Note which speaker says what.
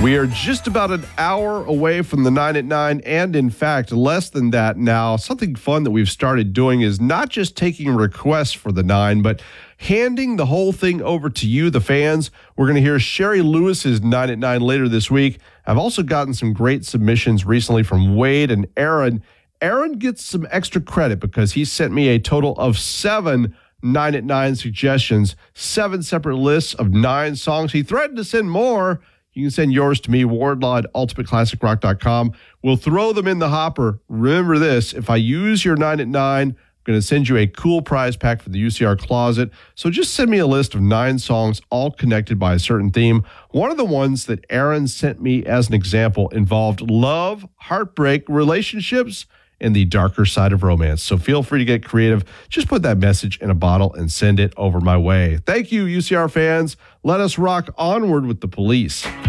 Speaker 1: We are just about an hour away from the 9 at 9, and in fact, less than that now. Something fun that we've started doing is not just taking requests for the 9, but handing the whole thing over to you, the fans. We're going to hear Sherry Lewis's 9 at 9 later this week. I've also gotten some great submissions recently from Wade and Aaron. Aaron gets some extra credit because he sent me a total of 7 9 at 9 suggestions, 7 separate lists of 9 songs. He threatened to send more. You can send yours to me, Wardlaw at ultimateclassicrock.com. We'll throw them in the hopper. Remember this, if I use your 9 at 9, I'm going to send you a cool prize pack for the UCR Closet. So just send me a list of 9 songs, all connected by a certain theme. One of the ones that Aaron sent me as an example involved love, heartbreak, relationships, and the darker side of romance. So feel free to get creative. Just put that message in a bottle and send it over my way. Thank you, UCR fans. Let us rock onward with the Police.